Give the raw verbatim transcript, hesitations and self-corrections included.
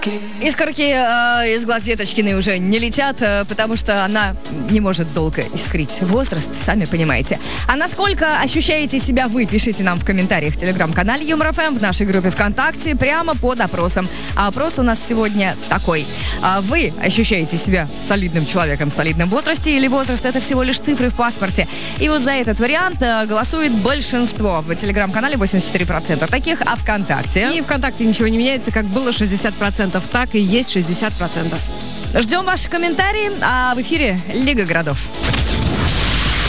Искорки э, из глаз деточкины уже не летят, э, потому что она не может долго искрить. Возраст, сами понимаете. А насколько ощущаете себя вы, пишите нам в комментариях в телеграм-канале Юмор ФМ, в нашей группе ВКонтакте, прямо под опросом. А опрос у нас сегодня такой. А вы ощущаете себя солидным человеком в солидном возрасте, или возраст — это всего лишь цифры в паспорте? И вот за этот вариант э, голосует большинство. В телеграм-канале восемьдесят четыре процента таких, а ВКонтакте... И ВКонтакте ничего не меняется, как было шестьдесят процентов. Так и есть шестьдесят процентов. Ждем ваши комментарии, а в эфире Лига городов.